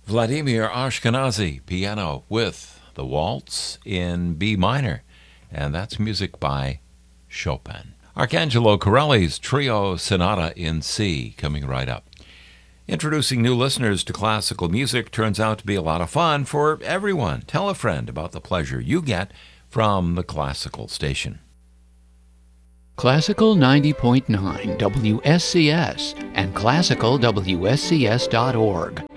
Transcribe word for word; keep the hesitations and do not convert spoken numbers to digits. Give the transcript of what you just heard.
Vladimir Ashkenazy, piano with the waltz in B minor, and that's music by Chopin. Arcangelo Corelli's Trio Sonata in C, coming right up. Introducing new listeners to classical music turns out to be a lot of fun for everyone. Tell a friend about the pleasure you get from the classical station. Classical ninety point nine W S C S and classical W S C S dot org.